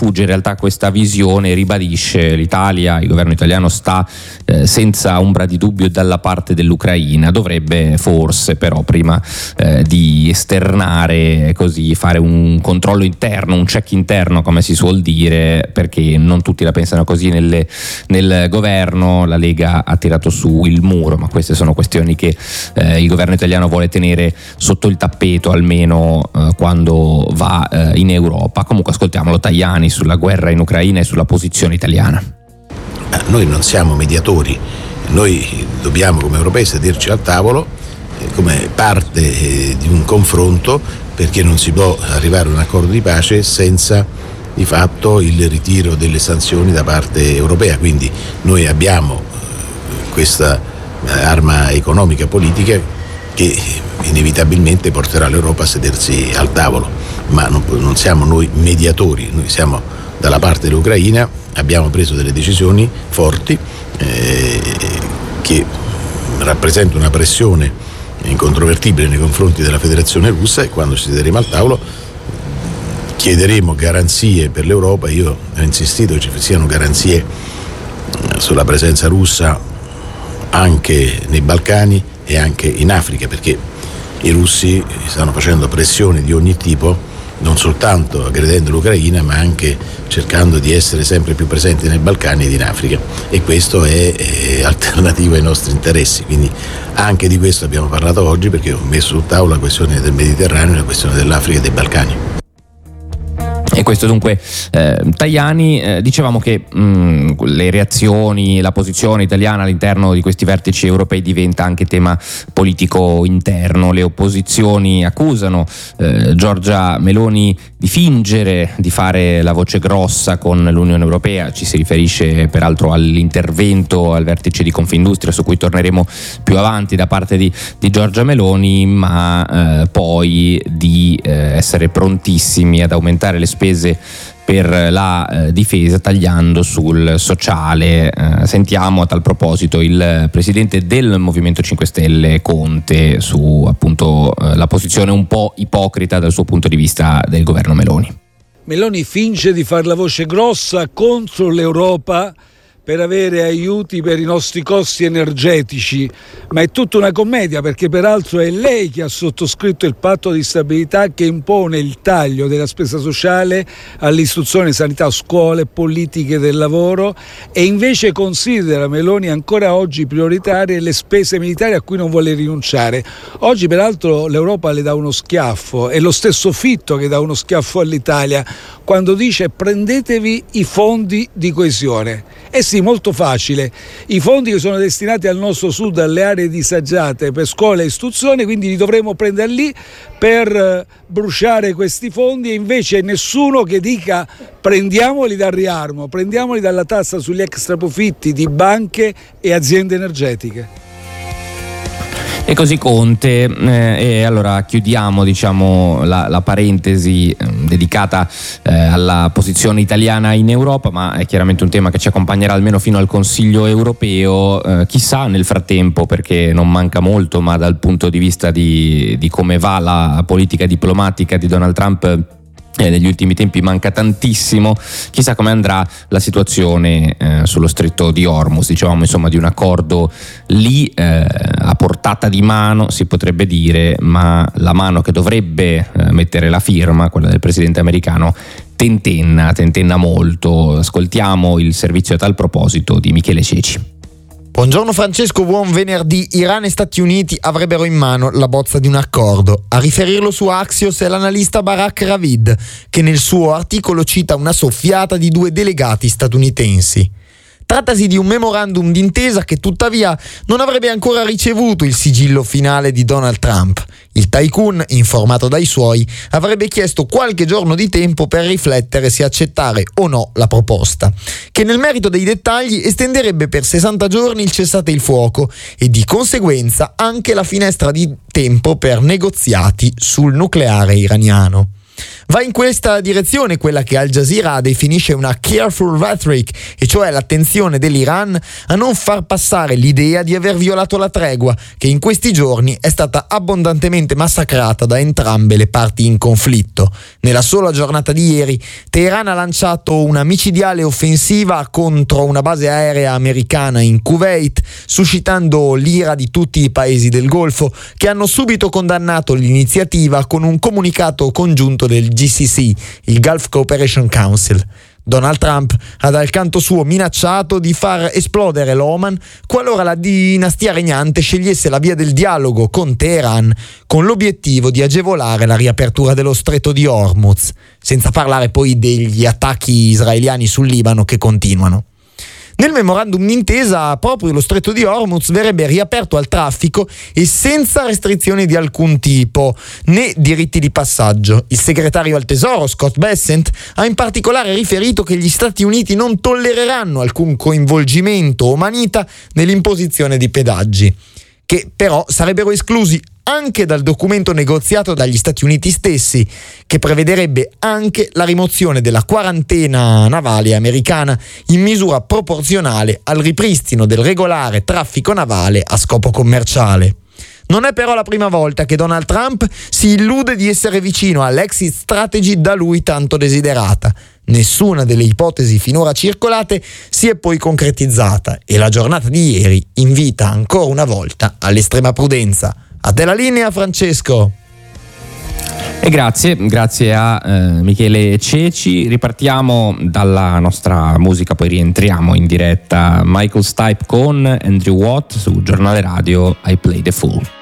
rifugge in realtà questa visione, ribadisce l'Italia, il governo italiano sta senza ombra di dubbio dalla parte dell'Ucraina, dovrebbe forse però prima di esternare, così fare un controllo interno, un check interno come si suol dire, perché non tutti la pensano così nel governo. La Lega ha tirato su il muro, ma queste sono questioni che il governo italiano vuole tenere sotto il tappeto, almeno quando va in Europa. Comunque ascoltiamolo Tajani sulla guerra in Ucraina e sulla posizione italiana. Noi non siamo mediatori, noi dobbiamo come europei sederci al tavolo come parte di un confronto, perché non si può arrivare a un accordo di pace senza di fatto il ritiro delle sanzioni da parte europea. Quindi noi abbiamo questa arma economica e politica che inevitabilmente porterà l'Europa a sedersi al tavolo, ma non siamo noi mediatori, noi siamo dalla parte dell'Ucraina, abbiamo preso delle decisioni forti che rappresentano una pressione incontrovertibile nei confronti della Federazione Russa, e quando ci siederemo al tavolo chiederemo garanzie per l'Europa. Io ho insistito che ci siano garanzie sulla presenza russa anche nei Balcani e anche in Africa, perché i russi stanno facendo pressioni di ogni tipo, non soltanto aggredendo l'Ucraina, ma anche cercando di essere sempre più presenti nei Balcani ed in Africa, e questo è alternativo ai nostri interessi. Quindi anche di questo abbiamo parlato oggi, perché ho messo sul tavolo la questione del Mediterraneo e la questione dell'Africa e dei Balcani. E questo dunque Tajani. Dicevamo che le reazioni, la posizione italiana all'interno di questi vertici europei diventa anche tema politico interno. Le opposizioni accusano Giorgia Meloni di fingere di fare la voce grossa con l'Unione Europea. Ci si riferisce peraltro all'intervento al vertice di Confindustria, su cui torneremo più avanti, da parte di Giorgia Meloni, ma poi di essere prontissimi ad aumentare le spese per la difesa tagliando sul sociale. Sentiamo a tal proposito il presidente del Movimento 5 Stelle Conte su appunto la posizione un po' ipocrita dal suo punto di vista del governo Meloni. Meloni finge di fare la voce grossa contro l'Europa per avere aiuti per i nostri costi energetici, ma è tutta una commedia, perché peraltro è lei che ha sottoscritto il patto di stabilità che impone il taglio della spesa sociale all'istruzione, sanità, scuole, politiche del lavoro, e invece considera Meloni ancora oggi prioritarie le spese militari a cui non vuole rinunciare. Oggi peraltro l'Europa le dà uno schiaffo, è lo stesso Fitto che dà uno schiaffo all'Italia quando dice prendetevi i fondi di coesione. Sì, molto facile, i fondi che sono destinati al nostro sud, alle aree disagiate per scuola e istruzione, quindi li dovremo prendere lì per bruciare questi fondi, e invece nessuno che dica prendiamoli dal riarmo, prendiamoli dalla tassa sugli extraprofitti di banche e aziende energetiche. E così Conte. E allora chiudiamo la parentesi dedicata alla posizione italiana in Europa, ma è chiaramente un tema che ci accompagnerà almeno fino al Consiglio europeo. Chissà nel frattempo, perché non manca molto, ma dal punto di vista di come va la politica diplomatica di Donald Trump negli ultimi tempi manca tantissimo. Chissà come andrà la situazione sullo stretto di Hormuz. Dicevamo insomma di un accordo lì a portata di mano, si potrebbe dire, ma la mano che dovrebbe mettere la firma, quella del presidente americano, tentenna molto. Ascoltiamo il servizio a tal proposito di Michele Ceci. Buongiorno Francesco, buon venerdì. Iran e Stati Uniti avrebbero in mano la bozza di un accordo. A riferirlo su Axios è l'analista Barak Ravid, che nel suo articolo cita una soffiata di 2 delegati statunitensi. Trattasi di un memorandum d'intesa che tuttavia non avrebbe ancora ricevuto il sigillo finale di Donald Trump. Il tycoon, informato dai suoi, avrebbe chiesto qualche giorno di tempo per riflettere se accettare o no la proposta, che nel merito dei dettagli estenderebbe per 60 giorni il cessate il fuoco e di conseguenza anche la finestra di tempo per negoziati sul nucleare iraniano. Va in questa direzione quella che Al Jazeera definisce una careful rhetoric, e cioè l'attenzione dell'Iran a non far passare l'idea di aver violato la tregua, che in questi giorni è stata abbondantemente massacrata da entrambe le parti in conflitto. Nella sola giornata di ieri, Teheran ha lanciato una micidiale offensiva contro una base aerea americana in Kuwait, suscitando l'ira di tutti i paesi del Golfo, che hanno subito condannato l'iniziativa con un comunicato congiunto del GCC, il Gulf Cooperation Council. Donald Trump ha dal canto suo minacciato di far esplodere l'Oman qualora la dinastia regnante scegliesse la via del dialogo con Teheran, con l'obiettivo di agevolare la riapertura dello stretto di Hormuz, senza parlare poi degli attacchi israeliani sul Libano che continuano. Nel memorandum d'intesa proprio lo stretto di Hormuz verrebbe riaperto al traffico e senza restrizioni di alcun tipo, né diritti di passaggio. Il segretario al Tesoro, Scott Bessent, ha in particolare riferito che gli Stati Uniti non tollereranno alcun coinvolgimento o manita nell'imposizione di pedaggi, che però sarebbero esclusi anche dal documento negoziato dagli Stati Uniti stessi, che prevederebbe anche la rimozione della quarantena navale americana in misura proporzionale al ripristino del regolare traffico navale a scopo commerciale. Non è però la prima volta che Donald Trump si illude di essere vicino all'exit strategy da lui tanto desiderata. Nessuna delle ipotesi finora circolate si è poi concretizzata e la giornata di ieri invita ancora una volta all'estrema prudenza. A te la linea, Francesco. E grazie a Michele Ceci. Ripartiamo dalla nostra musica, poi rientriamo in diretta. Michael Stipe con Andrew Watt su Giornale Radio I Play the Fool.